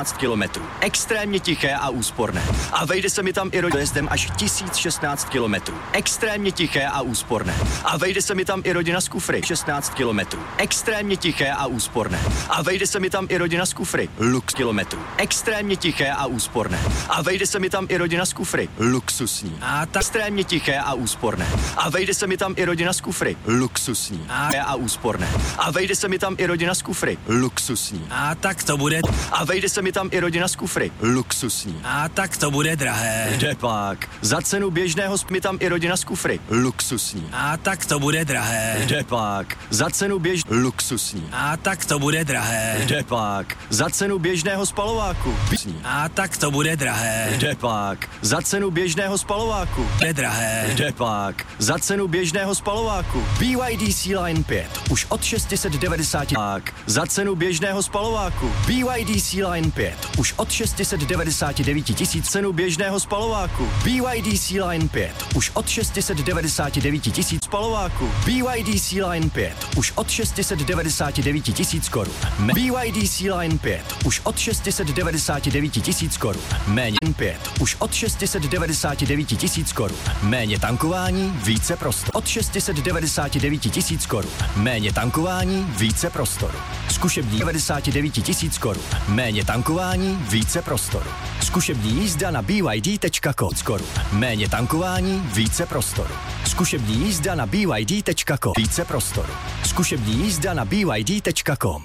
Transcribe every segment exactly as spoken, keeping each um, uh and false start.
šestnáct kilometrů. Extrémně tiché a úsporné. A vejde se mi tam i rodina jezdem až tisíc šestnáct kilometrů. Extrémně tiché a úsporné. A vejde se mi tam i rodina z kufry. šestnáct kilometrů. Extrémně tiché a úsporné. A vejde se mi tam i rodina z kufry. Lux kilometrů. Extrémně tiché a úsporné. A vejde se mi tam i rodina z kufry. Luxusní. A ta extrémně tiché a úsporné. A vejde se mi tam i rodina z kufry. Luxusní. A, a úsporné. A vejde se mi tam i rodina z kufry. Luxusní. A tak to bude. A vejde se mi tam i rodina z kufry. Luxusní. A tak to bude drahé. Kdepak. Za cenu běžného mi tam i rodina z kufry. Luxusní. A tak to bude drahé. Kdepak. Za cenu běž luxusní. A tak to bude drahé. Kdepak. Za cenu běžného spalováku. A tak to bude drahé. Kdepak. Za cenu běžného spalováku. Je drahé. Kdepak. Za cenu běžného spalováku. B Y D C Line pět. Už od šest set devadesát. Za cenu běžného spalováku. B Y D C Line pět. Už od šest set devadesát devět tisíc. Cenu běžného spalováku. B Y D C Line pět. Už od šest set devadesát devět tisíc spalováku. B Y D C Line pět. Už od šest set devadesát devět tisíc korun. B Y D C Line pět. Už od šest set devadesát devět tisíc korun. Méně pět. Už od šest set devadesát devět tisíc korun. Méně tankování, více prostoru. Od šest set devadesát devět tisíc korun. Méně tankování, více prostoru. Zkušební devadesát devět tisíc korun. Méně tankování, více prostoru. Zkušební jízda na b y d tečka com. korun. Méně tankování, více prostoru. Zkušební jízda na b y d tečka com. Více prostoru. Zkušební jízda na b y d tečka com.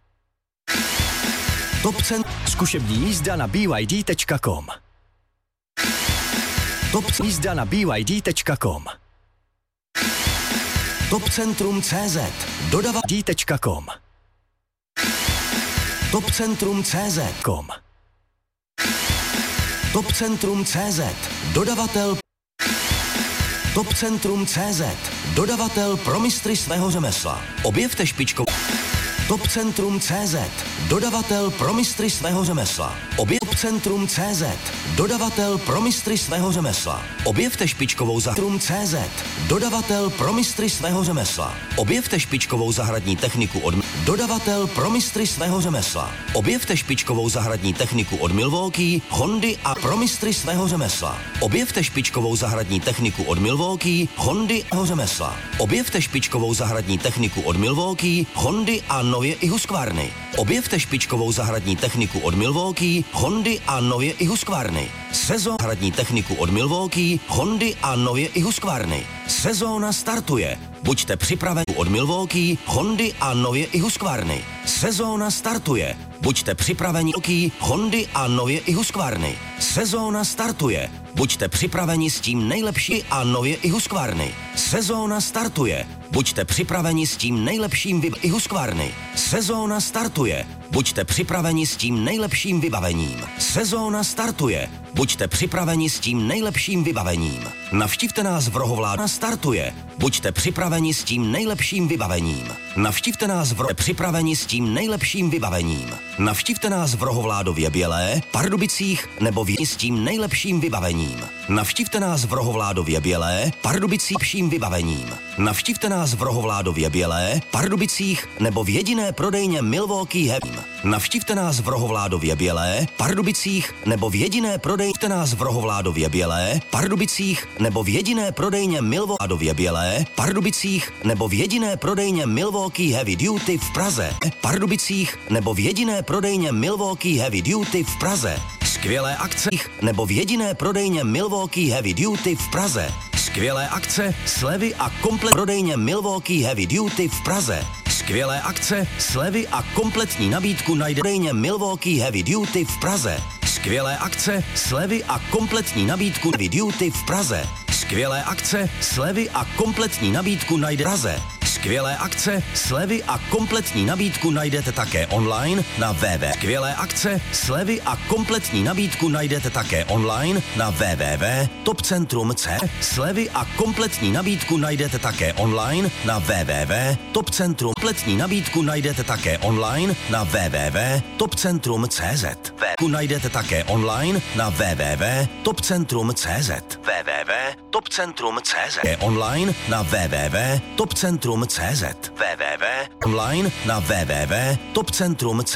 Top cen. Zkušební jízda na b y d tečka com. Top jízda na b y d tečka com. Top centrum tečka cé zet. Dodava d tečka com. Top centrum tečka cé zet. Com. Top centrum tečka cé zet. Dodavatel. Top centrum tečka cé zet. Dodavatel pro mistry svého řemesla. Objevte špičkou. Top centrum tečka cé zet. Dodavatel pro mistry svého řemesla. Objev Top centrum tečka cé zet. Dodavatel pro mistry svého řemesla. Objevte špičkovou zahradní tečka cé zet. Dodavatel pro mistry svého řemesla. Objevte špičkovou zahradní techniku od Dodavatel pro mistry svého řemesla. Objevte špičkovou zahradní techniku od Milwaukee, Hondy a pro mistry svého řemesla. Objevte špičkovou zahradní techniku od Milwaukee, Hondy a řemesla. Objevte špičkovou zahradní techniku od Milwaukee, Hondy a nově i Husqvarny. Objevte špičkovou zahradní techniku od Milwaukee, Hondy a nově i Husqvarny. Sezóna zahradní techniku od Milwaukee, Hondy a nově i Husqvarny. Sezóna startuje. Buďte připraveni od Milwaukee, Hondy a nově i Husqvarny. Sezóna startuje. Buďte připraveni Hondy a nově i Husqvarny. Sezóna startuje. Buďte připraveni s tím nejlepší a nově i Husqvarny. Sezóna startuje. Buďte připraveni s tím nejlepším vybavením i Husqvarny. Sezóna startuje. Buďte připraveni s tím nejlepším vybavením. Sezóna startuje. Buďte připraveni s tím nejlepším vybavením. Navštivte nás v Rohovládu. Startuje. Buďte připraveni s tím nejlepším vybavením. Navštivte nás v Ro... připraveni s tím nejlepším vybavením. Navštivte nás v Rohovládově Bělé, Pardubicích nebo v s tím nejlepším vybavením. Navštivte nás v Rohovládově Bělé, Pardubicích vším vybavením. Navštivte nás v Rohovládově Bělé, Pardubicích nebo v jediné prodejně Milwaukee Heavy. Navštivte nás v Rohovládově Bělé, Pardubicích nebo v jediné prodejně nás v Rohovládově Bělé, Pardubicích nebo v jediné prodejně Milwaukee Bělé, Pardubicích nebo v jediné prodejně Milwaukee Heavy Duty v Praze, Pardubicích nebo v jediné prodejně Milwaukee Heavy Duty v Praze. Skvělé akce nebo v jediné prodejně Milwaukee Heavy Duty v Praze. Skvělé akce, slevy a komplet prodejně Milwaukee Heavy Duty v Praze. Skvělé akce, slevy a kompletní nabídku najde prodejně Milwaukee Heavy Duty v Praze. Skvělé akce, slevy a kompletní nabídku Heavy Duty v Praze. Skvělé akce, slevy a kompletní nabídku najde v Praze. Skvělé akce, slevy a kompletní nabídku najdete také online na w w w. Skvělé akce, slevy a kompletní nabídku najdete také online na w w w tečka top centrum tečka cé. Slevy a kompletní nabídku najdete také online na w w w tečka top centrum. Kompletní nabídku najdete také online na w w w tečka top centrum tečka cé zet. Najdete také online na w w w tečka top centrum tečka cé zet. w w w tečka top centrum tečka cé zet. Online na w w w tečka top centrum tečka cé zet. w w w online na w w w tečka top centrum tečka cé zet.